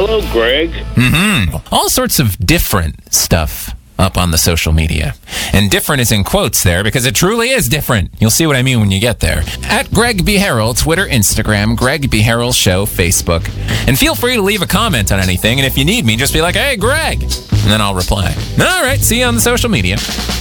Hello, Greg. All sorts of different stuff up on the social media. And different is in quotes there because it truly is different. You'll see what I mean when you get there. At Greg B. Harrell, Twitter, Instagram, Greg B. Harrell Show, Facebook. And feel free to leave a comment on anything. And if you need me, just be like, hey, Greg. And then I'll reply. All right, see you on the social media.